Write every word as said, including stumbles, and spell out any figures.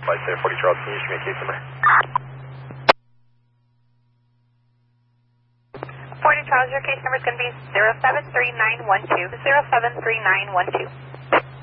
Flight say forty Charles, can you issue me a case number? forty Charles, your case number is going to be zero seven three nine one two, zero seven three nine one two.